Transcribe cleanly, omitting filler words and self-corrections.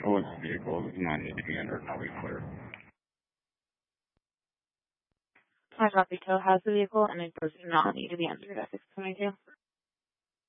tow its vehicle does not need to be entered. Now we clear. I copy tow has the vehicle and it does not need to be entered at 622.